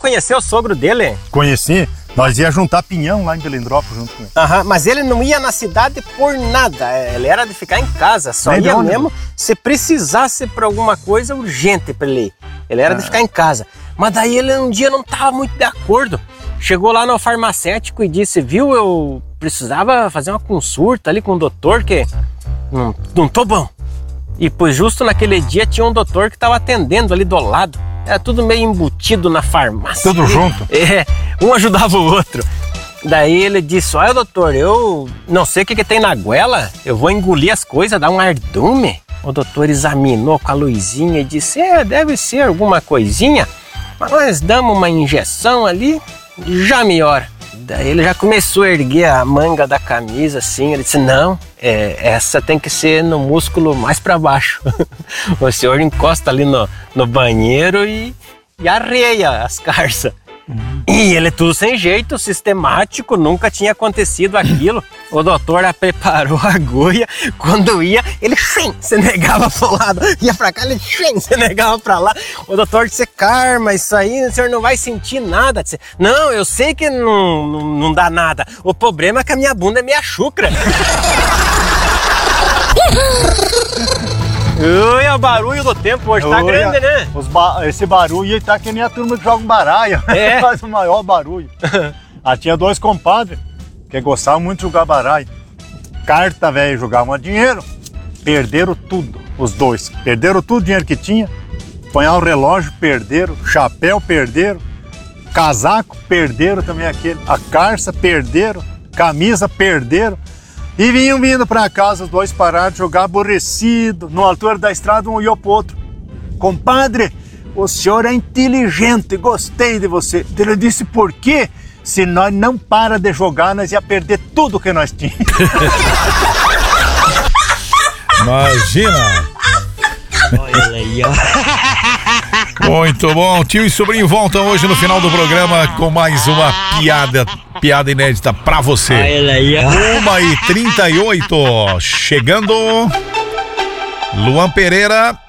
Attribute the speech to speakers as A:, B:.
A: conheceu o sogro dele?
B: Conheci. Nós ia juntar pinhão lá em Belindrópolis junto com ele.
A: Aham, mas ele não ia na cidade por nada. Ele era de ficar em casa. Só
B: Nem
A: ia
B: de onde?
A: mesmo se precisasse pra alguma coisa urgente pra ele ir. Ele era de ficar em casa. Mas daí ele um dia não tava muito de acordo. Chegou lá no farmacêutico e disse, viu, eu precisava fazer uma consulta ali com o doutor que não tô bom. E pois justo naquele dia tinha um doutor que tava atendendo ali do lado. Era tudo meio embutido na farmácia.
B: Tudo junto?
A: É, um ajudava o outro. Daí ele disse, olha doutor, eu não sei o que tem na goela, eu vou engolir as coisas, dar um ardume. O doutor examinou com a luzinha e disse, deve ser alguma coisinha, mas nós damos uma injeção ali, já melhora. Daí ele já começou a erguer a manga da camisa assim, ele disse, não, essa tem que ser no músculo mais para baixo. O senhor encosta ali no banheiro e arreia as carças. E ele tudo sem jeito, sistemático, nunca tinha acontecido aquilo. O doutor preparou a agulha, quando ia, ele se negava pro lado, ia pra cá, ele se negava pra lá. O doutor disse, Karma, isso aí o senhor não vai sentir nada. Disse, não, eu sei que não dá nada, o problema é que a minha bunda é meia chucra. Ui, o barulho do tempo hoje tá grande, né?
B: Esse barulho aí tá que nem a turma que joga um baralho. Faz o maior barulho. Tinha dois compadres que gostavam muito de jogar baralho. Carta, velho, jogavam dinheiro. Perderam tudo, os dois. Perderam tudo o dinheiro que tinha. Apanharam o relógio, perderam. Chapéu, perderam. Casaco, perderam também aquele. A carça, perderam. Camisa, perderam. E vinham vindo para casa, os dois pararam de jogar aborrecido. Na altura da estrada, um olhou pro outro. Compadre, o senhor é inteligente, gostei de você. Ele disse, por quê? Se nós não para de jogar, nós ia perder tudo que nós tínhamos.
C: Imagina!
D: Olha aí, ó.
C: Muito bom, tio e sobrinho voltam hoje no final do programa com mais uma piada inédita pra você.
D: Olha aí, ó.
C: 1h38, chegando Luan Pereira